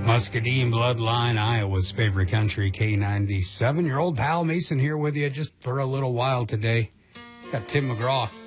Muscadine Bloodline, Iowa's favorite country, K97. Your old pal Mason here with you just for a little while today. Got Tim McGraw